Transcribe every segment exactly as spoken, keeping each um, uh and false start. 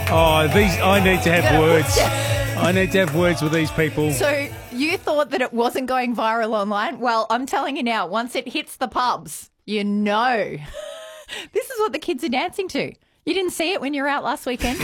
Oh, these! I need to have words. I need to have words with these people. So you thought that it wasn't going viral online? Well, I'm telling you now, once it hits the pubs, you know. This is what the kids are dancing to. You didn't see it when you were out last weekend?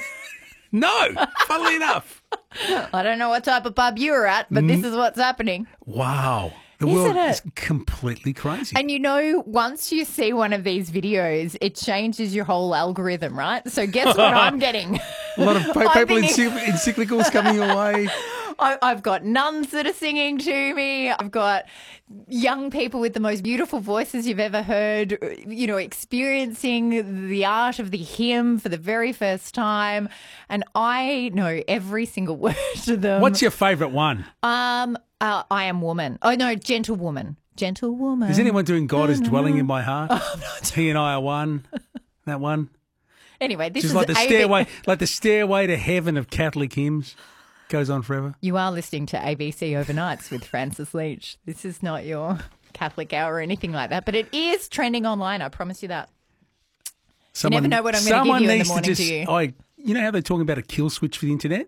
No, funnily enough. I don't know what type of pub you were at, but this is what's happening. Wow. The Isn't world it? is completely crazy. And you know, once you see one of these videos, it changes your whole algorithm, right? So guess what I'm getting? A lot of pa- I'm people in thinking- encyclicals coming your way. I, I've got nuns that are singing to me. I've got young people with the most beautiful voices you've ever heard, you know, experiencing the art of the hymn for the very first time. And I know every single word to them. What's your favourite one? Um, uh, I am woman. Oh, no, gentle woman. Gentle woman. Is anyone doing God is dwelling in my heart? Oh, He and I are one. That one. Anyway, this Just is like the A B- stairway, like the stairway to heaven of Catholic hymns. Goes on forever. You are listening to A B C Overnights with Francis Leach. This is not your Catholic hour or anything like that, but it is trending online. I promise you that. Someone, never know what I'm gonna give someone you in the needs to morning, just, do you? I, you know how they're talking about a kill switch for the internet?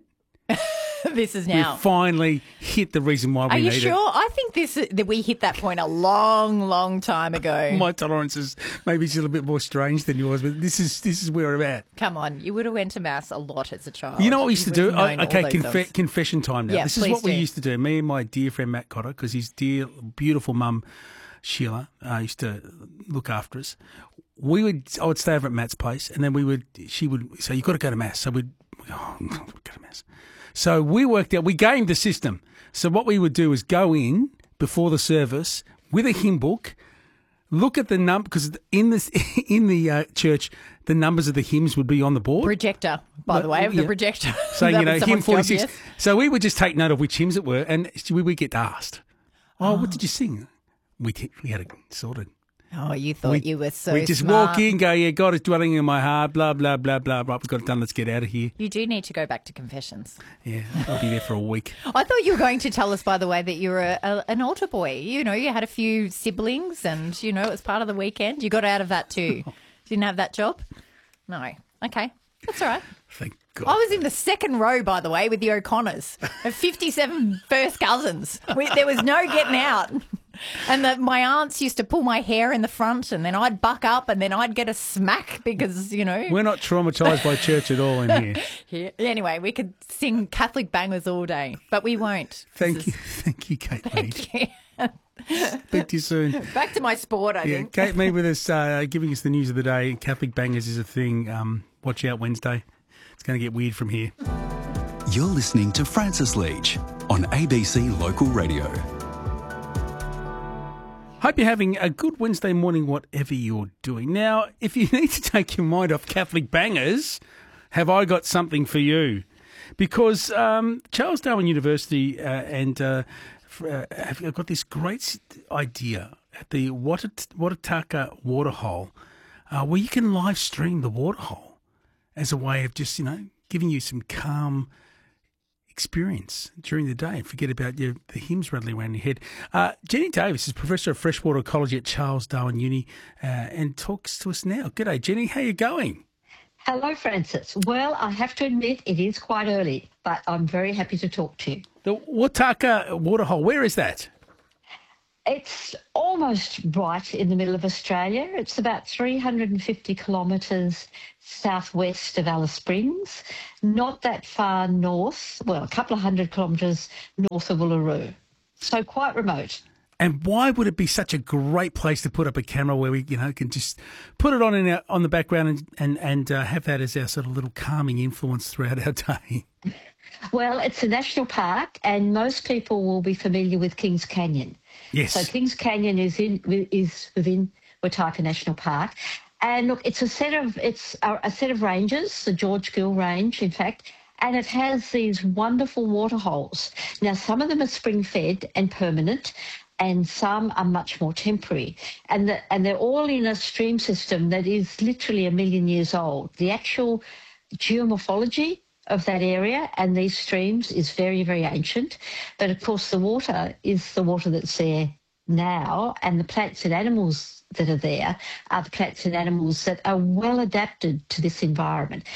This is now. We finally hit the reason why we Are you need sure? it. I think this that we hit that point a long, long time ago. My tolerance is maybe it's a little bit more strange than yours, but this is this is where I'm at. Come on, you would have went to mass a lot as a child. You know what we used to would do? have known I, all okay, those confe- songs. confession time now. Yeah, this is please what we do. used to do. Me and my dear friend Matt Cotter, because his dear, beautiful mum Sheila uh, used to look after us. We would, I would stay over at Matt's place, and then we would. She would say, "You've got to go to mass." So we'd oh, go to mass. So we worked out. We gamed the system. So what we would do is go in before the service with a hymn book. Look at the number, because in this in the uh, church, the numbers of the hymns would be on the board. projector, by But, the way, of the yeah. projector. So, That you know, was hymn someone's job, forty-six. yes. So we would just take note of which hymns it were, and we would get asked, oh, what did you sing? We t- we had it sorted. Oh, you thought we, you were so We just smart. walk in, go, yeah, God is dwelling in my heart, blah, blah, blah, blah, blah. We've got it done. Let's get out of here. You do need to go back to confessions. Yeah, I'll be there for a week. I thought you were going to tell us, by the way, that you were a, a, an altar boy. You know, you had a few siblings and, you know, it was part of the weekend. You got out of that too. Didn't have that job? No. Okay. That's all right. Thank God. I was in the second row, by the way, with the O'Connors of fifty-seven first cousins. We, there was no getting out. And the, my aunts used to pull my hair in the front, and then I'd buck up, and then I'd get a smack because, you know. We're not traumatised by church at all in here. Yeah. Anyway, we could sing Catholic bangers all day, but we won't. Thank This you. is- Thank you, Kate Mead. Thank you. Speak to you soon. Back to my sport, I Yeah, think. Kate Mead with us, uh, giving us the news of the day. Catholic bangers is a thing. Um, watch out Wednesday. It's going to get weird from here. You're listening to Francis Leach on A B C Local Radio. Hope you're having a good Wednesday morning, whatever you're doing. Now, if you need to take your mind off Catholic bangers, have I got something for you? Because um, Charles Darwin University uh, and uh, f- uh, have got this great idea at the Wat- Watataka Waterhole uh, where you can live stream the waterhole as a way of just, you know, giving you some calm experience during the day and forget about your, the hymns rattling around your head. Uh, Jenny Davis is Professor of Freshwater Ecology at Charles Darwin Uni uh, and talks to us now. G'day, Jenny. How you going? Hello, Francis. Well, I have to admit it is quite early, but I'm very happy to talk to you. The Wataka Waterhole, where is that? It's almost right in the middle of Australia. It's about three hundred fifty kilometres southwest of Alice Springs, not that far north, well, a couple of hundred kilometres north of Uluru. So quite remote. And why would it be such a great place to put up a camera where we, you know, can just put it on in our, on the background and and, and uh, have that as our sort of little calming influence throughout our day? Well, it's a national park, and most people will be familiar with Kings Canyon. Yes. So Kings Canyon is in is within Wataka National Park, and look, it's a set of it's a, a set of ranges, the George Gill Range, in fact, and it has these wonderful water holes. Now, some of them are spring fed and permanent, and some are much more temporary, and the, and they're all in a stream system that is literally a million years old. The actual geomorphology of that area and these streams is very, very ancient. But of course, the water is the water that's there now, and the plants and animals that are there are the plants and animals that are well adapted to this environment.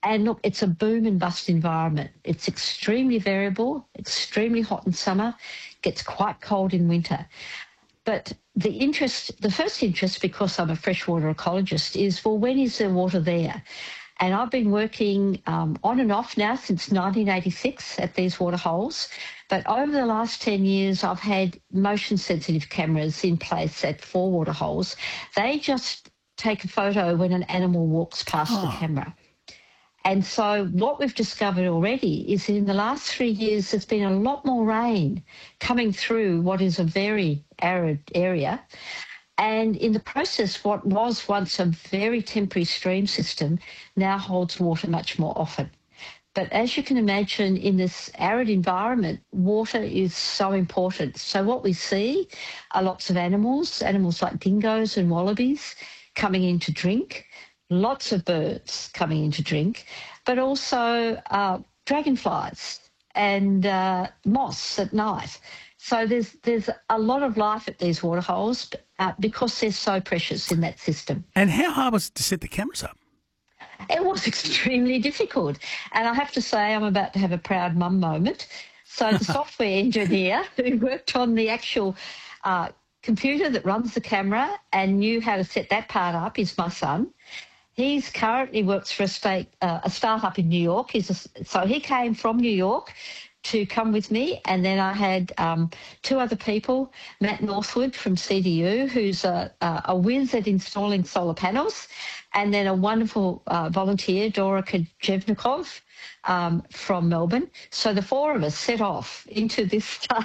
And look, it's a boom and bust environment. It's extremely variable, extremely hot in summer, gets quite cold in winter. But the interest, the first interest, because I'm a freshwater ecologist, is, well, when is there water there? And I've been working um, on and off now since nineteen eighty-six at these water holes. But over the last ten years, I've had motion-sensitive cameras in place at four water holes. They just take a photo when an animal walks past oh. the camera. And so what we've discovered already is that in the last three years, there's been a lot more rain coming through what is a very arid area. And in the process, what was once a very temporary stream system now holds water much more often. But as you can imagine, in this arid environment, water is so important. So what we see are lots of animals, animals like dingoes and wallabies coming in to drink, lots of birds coming in to drink, but also uh, dragonflies and uh, moths at night. So there's there's a lot of life at these water holes uh, because they're so precious in that system. And how hard was it to set the cameras up? It was extremely difficult. And I have to say I'm about to have a proud mum moment. So the software engineer who worked on the actual uh, computer that runs the camera and knew how to set that part up is my son. He's currently works for a state uh, a startup in New York. He's a, so he came from New York to come with me, and then I had um, two other people, Matt Northwood from C D U, who's a, a, a whiz at installing solar panels, and then a wonderful uh, volunteer, Dora Kajevnikov um, from Melbourne. So the four of us set off into this uh,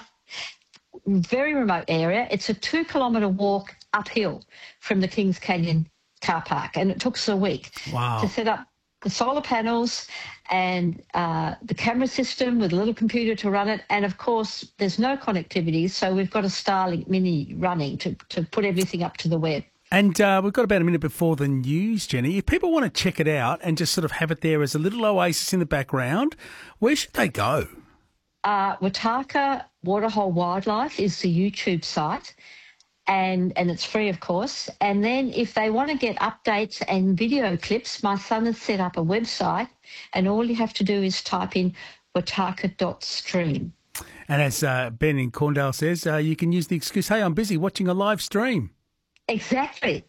very remote area. It's a two-kilometre walk uphill from the Kings Canyon car park, and it took us a week wow. to set up the solar panels and uh, the camera system with a little computer to run it. And, of course, there's no connectivity, so we've got a Starlink Mini running to, to put everything up to the web. And uh, we've got about a minute before the news, Jenny. If people want to check it out and just sort of have it there as a little oasis in the background, where should they go? Uh, Wataka Waterhole Wildlife is the YouTube site. And, and it's free, of course. And then if they want to get updates and video clips, my son has set up a website, and all you have to do is type in wataka dot stream. And as uh, Ben in Corndale says, uh, you can use the excuse, hey, I'm busy watching a live stream. Exactly.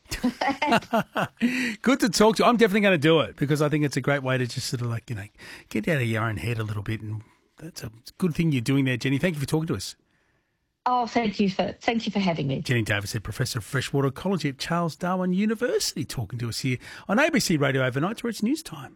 Good to talk to you. I'm definitely going to do it because I think it's a great way to just sort of like, you know, get out of your own head a little bit. And that's a good thing you're doing there, Jenny. Thank you for talking to us. Oh, thank you for thank you for having me. Jenny Davis, Professor of Freshwater Ecology at Charles Darwin University, talking to us here on A B C Radio Overnight, where it's news time.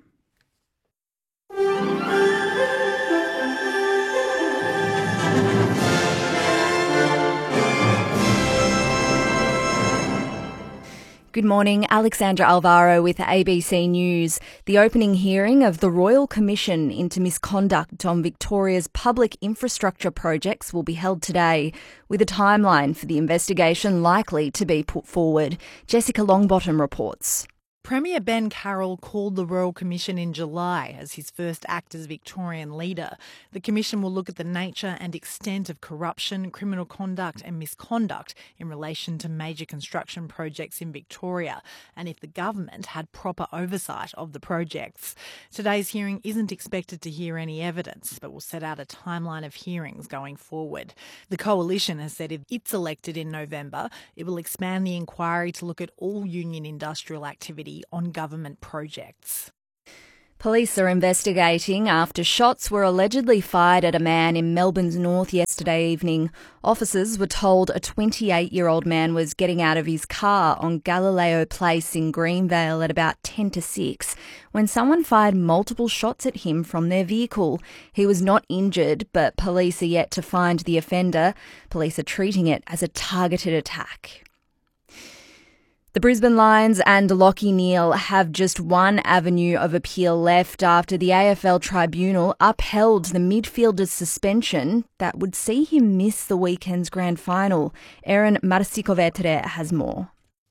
Good morning, Alexandra Alvaro with A B C News. The opening hearing of the Royal Commission into misconduct on Victoria's public infrastructure projects will be held today, with a timeline for the investigation likely to be put forward. Jessica Longbottom reports. Premier Ben Carroll called the Royal Commission in July as his first act as Victorian leader. The commission will look at the nature and extent of corruption, criminal conduct and misconduct in relation to major construction projects in Victoria, and if the government had proper oversight of the projects. Today's hearing isn't expected to hear any evidence, but will set out a timeline of hearings going forward. The Coalition has said if it's elected in November, it will expand the inquiry to look at all union industrial activity on government projects. Police are investigating after shots were allegedly fired at a man in Melbourne's north yesterday evening. Officers were told a twenty-eight-year-old man was getting out of his car on Galileo Place in Greenvale at about ten to six when someone fired multiple shots at him from their vehicle. He was not injured, but police are yet to find the offender. Police are treating it as a targeted attack. The Brisbane Lions and Lachie Neale have just one avenue of appeal left after the A F L Tribunal upheld the midfielder's suspension that would see him miss the weekend's grand final. Erin Marcikovetere has more.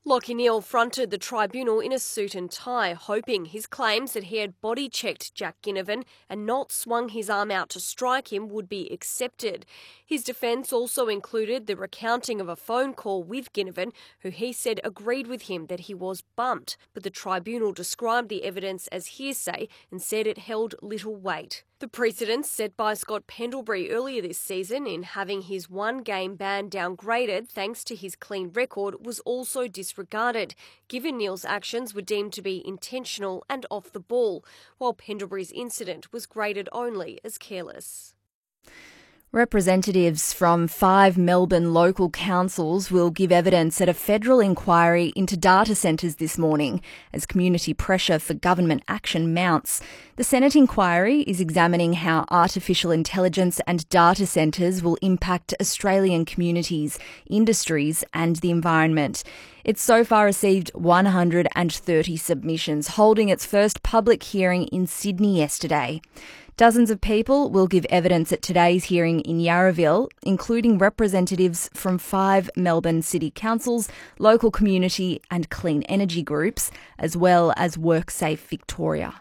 Lachie Neale fronted the tribunal in a suit and tie, hoping his claims that he had body-checked Jack Ginnivan and not swung his arm out to strike him would be accepted. His defence also included the recounting of a phone call with Ginnivan, who he said agreed with him that he was bumped, but the tribunal described the evidence as hearsay and said it held little weight. The precedent set by Scott Pendlebury earlier this season in having his one-game ban downgraded thanks to his clean record was also disregarded, given Neale's actions were deemed to be intentional and off the ball, while Pendlebury's incident was graded only as careless. Representatives from five Melbourne local councils will give evidence at a federal inquiry into data centres this morning as community pressure for government action mounts. The Senate inquiry is examining how artificial intelligence and data centres will impact Australian communities, industries and the environment. It's so far received one hundred thirty submissions, holding its first public hearing in Sydney yesterday. Dozens of people will give evidence at today's hearing in Yarraville, including representatives from five Melbourne city councils, local community and clean energy groups, as well as WorkSafe Victoria.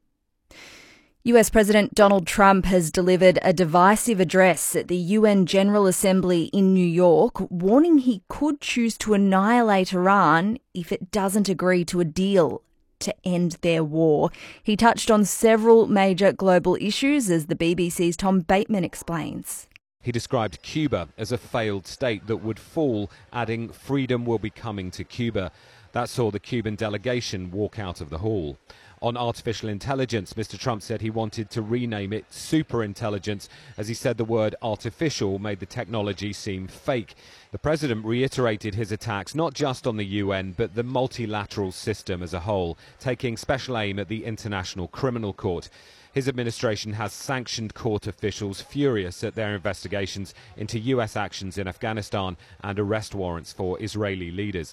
U S President Donald Trump has delivered a divisive address at the U N General Assembly in New York, warning he could choose to annihilate Iran if it doesn't agree to a deal to end their war. He touched on several major global issues, as the B B C's Tom Bateman explains. He described Cuba as a failed state that would fall, adding freedom will be coming to Cuba. That saw the Cuban delegation walk out of the hall. On artificial intelligence, Mister Trump said he wanted to rename it superintelligence, as he said the word artificial made the technology seem fake. The president reiterated his attacks not just on the U N, but the multilateral system as a whole, taking special aim at the International Criminal Court. His administration has sanctioned court officials furious at their investigations into U S actions in Afghanistan and arrest warrants for Israeli leaders.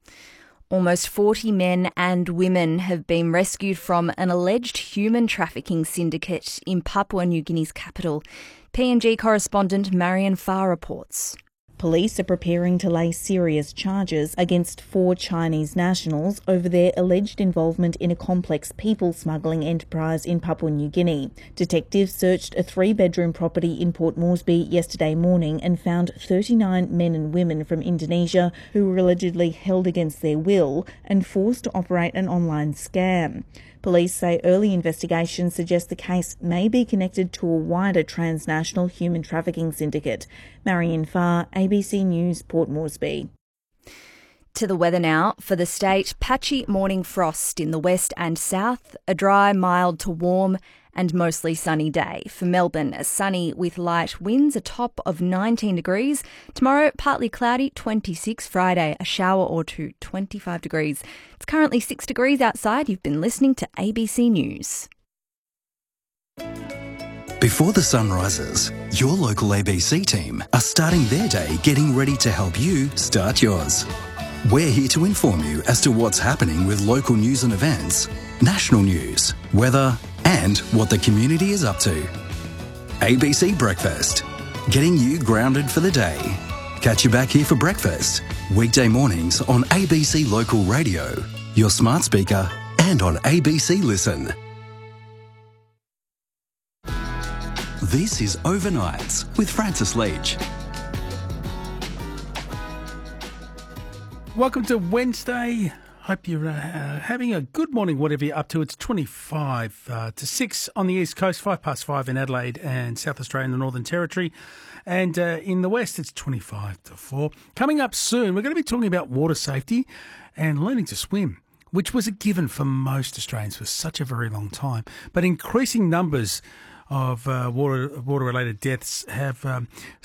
Almost forty men and women have been rescued from an alleged human trafficking syndicate in Papua New Guinea's capital. P N G correspondent Marion Farr reports. Police are preparing to lay serious charges against four Chinese nationals over their alleged involvement in a complex people smuggling enterprise in Papua New Guinea. Detectives searched a three-bedroom property in Port Moresby yesterday morning and found thirty-nine men and women from Indonesia who were allegedly held against their will and forced to operate an online scam. Police say early investigations suggest the case may be connected to a wider transnational human trafficking syndicate. Marion Farr, A B C News, Port Moresby. To the weather now. For the state, patchy morning frost in the west and south, a dry, mild to warm and mostly sunny day. For Melbourne, a sunny with light winds, a top of nineteen degrees. Tomorrow, partly cloudy, twenty-six. Friday, a shower or two, twenty-five degrees. It's currently six degrees outside. You've been listening to A B C News. Before the sun rises, your local A B C team are starting their day getting ready to help you start yours. We're here to inform you as to what's happening with local news and events, national news, weather, and what the community is up to. A B C Breakfast, getting you grounded for the day. Catch you back here for breakfast, weekday mornings on A B C Local Radio, your smart speaker, and on A B C Listen. This is Overnights with Francis Leach. Welcome to Wednesday. Hope you're uh, having a good morning, whatever you're up to. It's twenty-five uh, to six on the East Coast, five past five in Adelaide and South Australia and the Northern Territory. And uh, in the West, it's twenty-five to four. Coming up soon, we're going to be talking about water safety and learning to swim, which was a given for most Australians for such a very long time. But increasing numbers of uh, water water related deaths have um,